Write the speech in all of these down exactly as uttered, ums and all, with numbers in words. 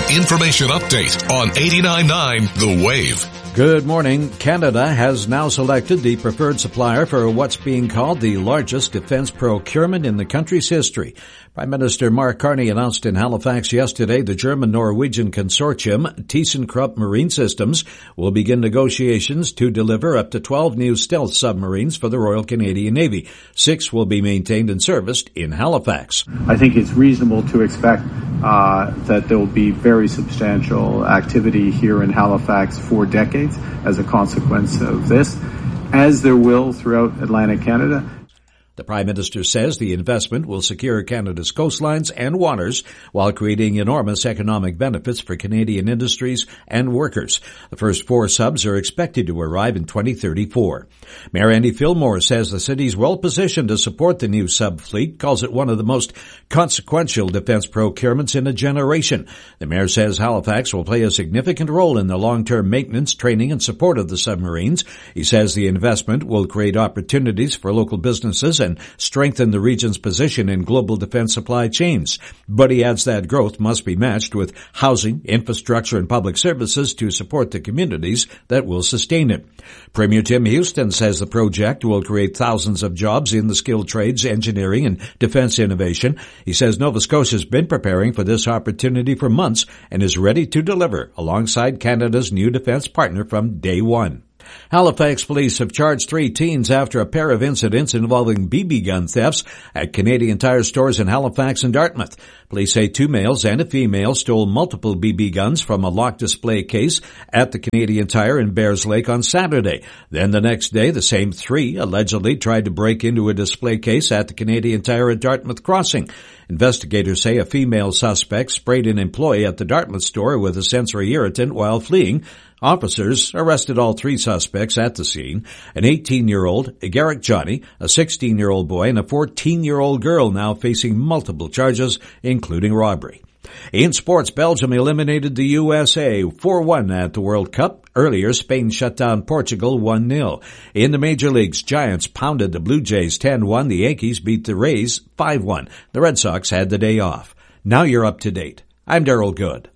information update on eighty-nine point nine The Wave. Good morning. Canada has now selected the preferred supplier for what's being called the largest defense procurement in the country's history. Prime Minister Mark Carney announced in Halifax yesterday the German-Norwegian consortium, ThyssenKrupp Marine Systems, will begin negotiations to deliver up to twelve new stealth submarines for the Royal Canadian Navy. Six will be maintained and serviced in Halifax. I think it's reasonable to expect uh, that there will be very substantial activity here in Halifax for decades as a consequence of this, as there will throughout Atlantic Canada. The Prime Minister says the investment will secure Canada's coastlines and waters while creating enormous economic benefits for Canadian industries and workers. The first four subs are expected to arrive in twenty thirty-four. Mayor Andy Fillmore says the city is well positioned to support the new sub fleet, calls it one of the most consequential defense procurements in a generation. The mayor says Halifax will play a significant role in the long-term maintenance, training, and support of the submarines. He says the investment will create opportunities for local businesses and strengthen the region's position in global defense supply chains. But he adds that growth must be matched with housing, infrastructure, and public services to support the communities that will sustain it. Premier Tim Houston says the project will create thousands of jobs in the skilled trades, engineering, and defense innovation. He says Nova Scotia has been preparing for this opportunity for months and is ready to deliver alongside Canada's new defense partner from day one. Halifax police have charged three teens after a pair of incidents involving B B gun thefts at Canadian Tire stores in Halifax and Dartmouth. Police say two males and a female stole multiple B B guns from a locked display case at the Canadian Tire in Bears Lake on Saturday. Then the next day, the same three allegedly tried to break into a display case at the Canadian Tire at Dartmouth Crossing. Investigators say a female suspect sprayed an employee at the Dartmouth store with a sensory irritant while fleeing. Officers arrested all three suspects at the scene, an eighteen-year-old, a Garrick Johnny, a sixteen-year-old boy, and a fourteen-year-old girl now facing multiple charges, including robbery. In sports, Belgium eliminated the U S A four one at the World Cup. Earlier, Spain shut down Portugal one nil. In the major leagues, Giants pounded the Blue Jays ten one. The Yankees beat the Rays five one. The Red Sox had the day off. Now you're up to date. I'm Darrell Good.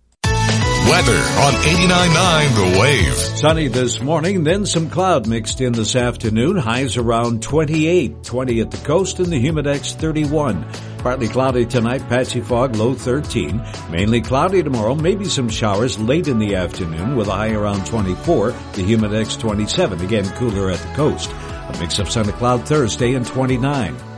Weather on eighty-nine point nine The Wave. Sunny this morning, then some cloud mixed in this afternoon. Highs around twenty-eight, twenty at the coast, and the Humidex thirty-one. Partly cloudy tonight, patchy fog, low thirteen. Mainly cloudy tomorrow, maybe some showers late in the afternoon with a high around twenty-four. The Humidex twenty-seven, again cooler at the coast. A mix of sun and cloud Thursday and twenty-nine.